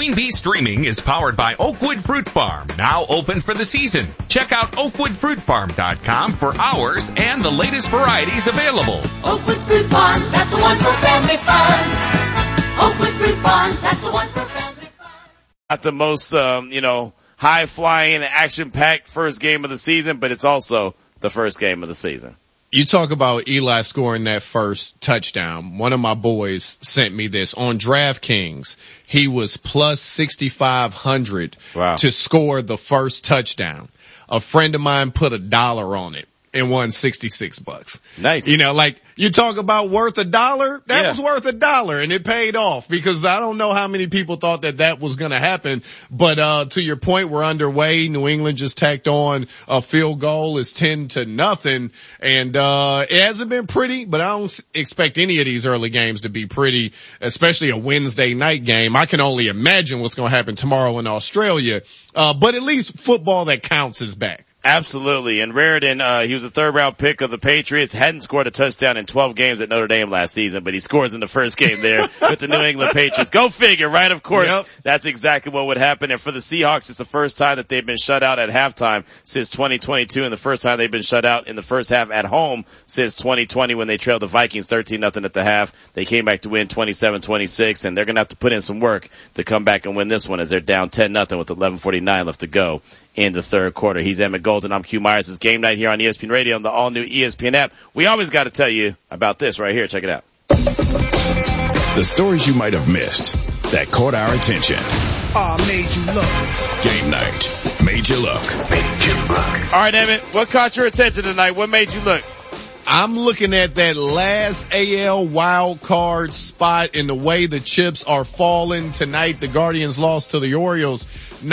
Queen Bee Streaming is powered by Oakwood Fruit Farm, now open for the season. Check out oakwoodfruitfarm.com for hours and the latest varieties available. Oakwood Fruit Farms, that's the one for family fun. Oakwood Fruit Farms, that's the one for family fun. Not the most, high-flying, action-packed first game of the season, but it's also the first game of the season. You talk about Eli scoring that first touchdown. One of my boys sent me this on DraftKings. He was plus 6,500 to score the first touchdown. A friend of mine put $1 on it and won $66. Nice. You know, like you talk about worth $1. That was worth $1 and it paid off because I don't know how many people thought that was going to happen. But, to your point, we're underway. New England just tacked on a field goal. It's 10-0. And, it hasn't been pretty, but I don't expect any of these early games to be pretty, especially a Wednesday night game. I can only imagine what's going to happen tomorrow in Australia. But at least football that counts is back. Absolutely. And Raritan, he was a third-round pick of the Patriots, hadn't scored a touchdown in 12 games at Notre Dame last season, but he scores in the first game there with the New England Patriots. Go figure, right? Of course, That's exactly what would happen. And for the Seahawks, it's the first time that they've been shut out at halftime since 2022, and the first time they've been shut out in the first half at home since 2020 when they trailed the Vikings 13-0 at the half. They came back to win 27-26, and they're going to have to put in some work to come back and win this one as they're down 10-0 with 11:49 left to go in the third quarter. He's Emmett Golden. I'm Q Myers. It's Game Night here on ESPN Radio and the all-new ESPN app. We always got to tell you about this right here. Check it out. The stories you might have missed that caught our attention. Made you look. Game Night. Made you look. Made you look. All right, Emmett. What caught your attention tonight? What made you look? I'm looking at that last AL wild card spot and the way the chips are falling tonight. The Guardians lost to the Orioles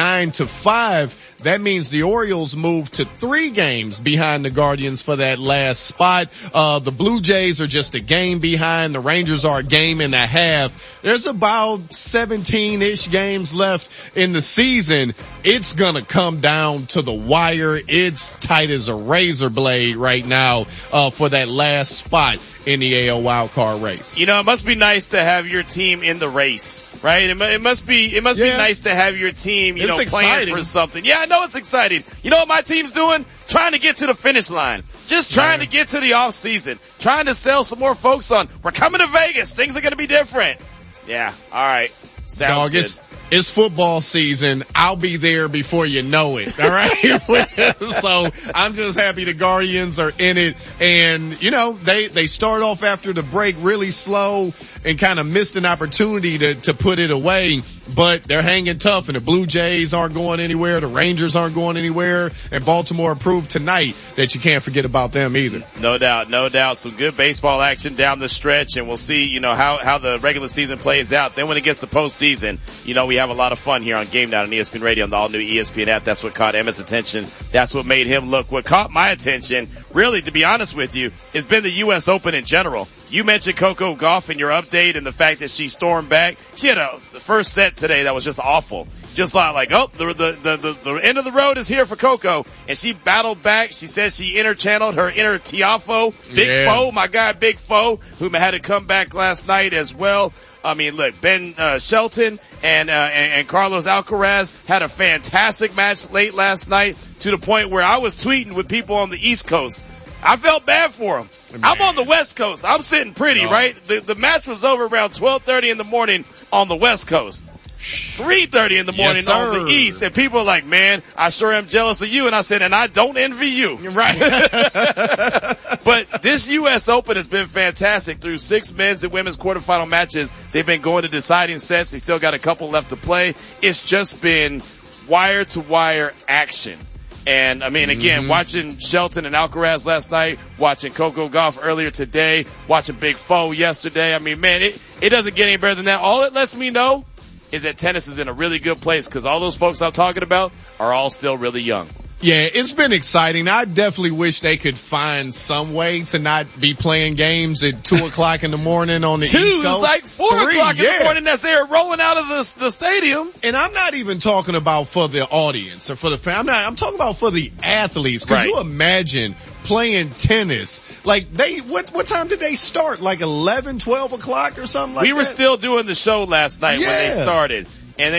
9-5. That means the Orioles moved to 3 games behind the Guardians for that last spot. The Blue Jays are just a game behind. The Rangers are a game and a half. There's about 17-ish games left in the season. It's gonna come down to the wire. It's tight as a razor blade right now, for that last spot in the AL wildcard race. You know, it must be nice to have your team in the race, right? It must be nice to have your team, playing for something. Yeah, I know it's exciting. You know what my team's doing? Trying to get to the finish line. Just trying to get to the off season. Trying to sell some more folks on, we're coming to Vegas. Things are going to be different. Yeah. All right. Sounds good. It's football season. I'll be there before you know it. All right. So I'm just happy the Guardians are in it. And, they start off after the break really slow and kind of missed an opportunity to put it away, but they're hanging tough and the Blue Jays aren't going anywhere. The Rangers aren't going anywhere, and Baltimore proved tonight that you can't forget about them either. No doubt. Some good baseball action down the stretch, and we'll see, how the regular season plays out. Then when it gets to postseason, we have a lot of fun here on Game Night on ESPN Radio and the all new ESPN app. That's what caught Emmett's attention. That's what made him look. What caught my attention, really, to be honest with you, has been the U.S. Open in general. You mentioned Coco Gauff in your update and the fact that she stormed back. She had the first set today that was just awful. Just like, the end of the road is here for Coco. And she battled back. She said she interchanneled her inner Tiafo, Big Foe, my guy Big Foe, who had to come back last night as well. I mean, look, Ben Shelton and Carlos Alcaraz had a fantastic match late last night, to the point where I was tweeting with people on the East Coast. I felt bad for him. Man. I'm on the West Coast. I'm sitting pretty, right? The match was over around 12:30 in the morning on the West Coast. 3:30 in the morning on the East, and people are like, man, I sure am jealous of you. And I said, and I don't envy you. Right. But this U.S. Open has been fantastic. Through 6 men's and women's quarterfinal matches, they've been going to deciding sets. They still got a couple left to play. It's just been wire-to-wire action. And, I mean, again, watching Shelton and Alcaraz last night, watching Coco Gauff earlier today, watching Big Foe yesterday. I mean, man, it doesn't get any better than that. All it lets me know is that tennis is in a really good place, because all those folks I'm talking about are all still really young. Yeah, it's been exciting. I definitely wish they could find some way to not be playing games at 2:00 in the morning on the East Coast. It's like 4:00 in the morning as they're rolling out of the stadium. And I'm not even talking about for the audience or for the fan. I'm talking about for the athletes. Could you imagine playing tennis? Like what time did they start? Like 11, 12 o'clock or something like that? We were still doing the show last night when they started.